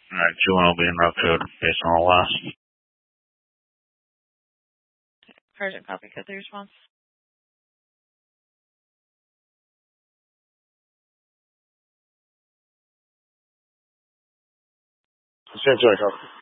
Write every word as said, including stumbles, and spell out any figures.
Alright, two one will be in route code based on the last. Sergeant, copy, code the response. Same thing, copy.